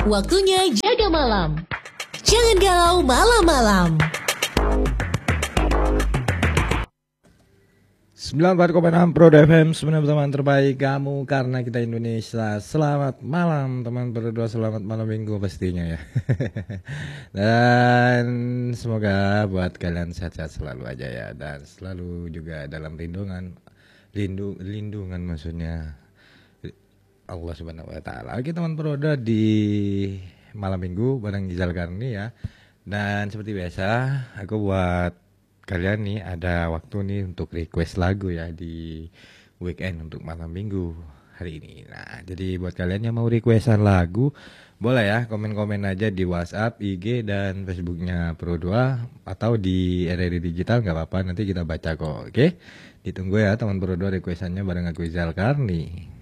Waktunya jaga malam. Jangan galau malam-malam. 94,6 Pro FM, sebenarnya teman terbaik kamu karena kita Indonesia. Selamat malam teman berdua, selamat malam minggu pastinya ya. Dan semoga buat kalian sehat-sehat selalu aja ya, dan selalu juga dalam lindungan maksudnya Allah Subhanahu wa taala. Oke teman berdua, di malam minggu bareng Rizal Karni ya. Dan seperti biasa aku buat kalian nih ada waktu nih untuk request lagu ya di weekend untuk malam minggu hari ini. Nah, jadi buat kalian yang mau requestan lagu, boleh ya komen-komen aja di WhatsApp, IG dan Facebooknya Pro 2 atau di RRI Digital, nggak apa-apa, nanti kita baca kok. Oke, ditunggu ya teman Pro 2 requestannya bareng aku Rizal Karni.